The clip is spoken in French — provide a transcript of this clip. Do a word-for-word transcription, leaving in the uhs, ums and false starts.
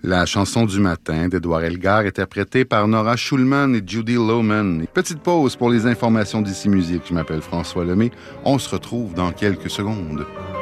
La chanson du matin d'Édouard Elgar, interprétée par Nora Schulman et Judy Lohman. Petite pause pour les informations d'Ici Musique. Je m'appelle François Lemay. On se retrouve dans quelques secondes.